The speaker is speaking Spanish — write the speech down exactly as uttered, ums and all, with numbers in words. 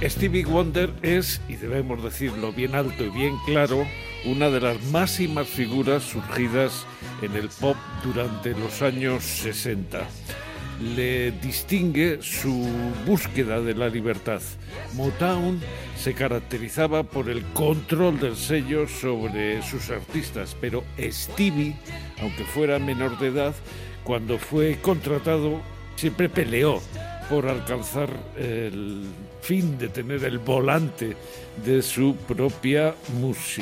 Stevie Wonder es, y debemos decirlo bien alto y bien claro, una de las máximas figuras surgidas en el pop durante los años sesenta. Le distingue su búsqueda de la libertad. Motown se caracterizaba por el control del sello sobre sus artistas, pero Stevie, aunque fuera menor de edad, cuando fue contratado siempre peleó por alcanzar el fin de tener el volante de su propia música.